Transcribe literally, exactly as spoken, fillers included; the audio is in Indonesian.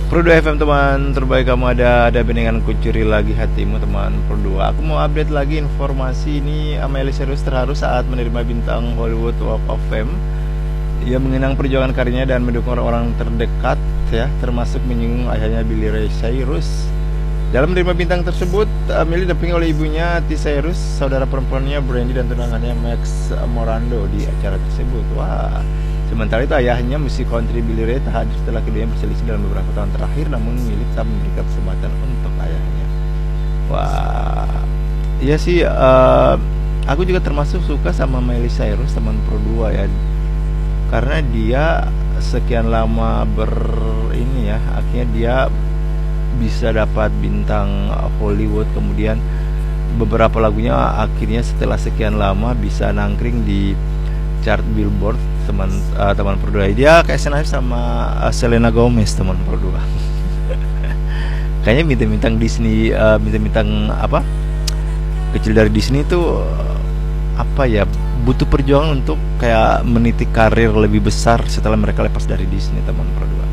Pro dua F M teman terbaik, kamu ada ada benengan kucuri lagi hatimu teman Pro dua. Aku mau update lagi informasi ini. Miley Cyrus terharu saat menerima bintang Hollywood Walk of Fame. Ia mengenang perjuangan karirnya dan mendukung orang-orang terdekat ya, termasuk menyinggung ayahnya Billy Ray Cyrus. Dalam menerima bintang tersebut, Miley didampingi oleh ibunya T. Cyrus, saudara perempuannya Brandy dan tunangannya Max Morando di acara tersebut. Wah. Sementara itu ayahnya musisi country Billy Ray tak hadir setelah keduanya berselisih dalam beberapa tahun terakhir, namun Miley tak memberikan kesempatan untuk ayahnya. Wah, iya sih, uh, aku juga termasuk suka sama Miley Cyrus teman Pro dua ya, karena dia sekian lama ber ini ya, akhirnya dia bisa dapat bintang Hollywood, kemudian beberapa lagunya akhirnya setelah sekian lama bisa nangkring di chart Billboard teman uh, teman Pro dua. Dia kayak senasib sama uh, Selena Gomez teman Pro dua. Kayaknya bintang-bintang Disney, uh, bintang-bintang apa kecil dari Disney tuh uh, apa ya, butuh perjuangan untuk kayak meniti karir lebih besar setelah mereka lepas dari Disney teman Pro dua.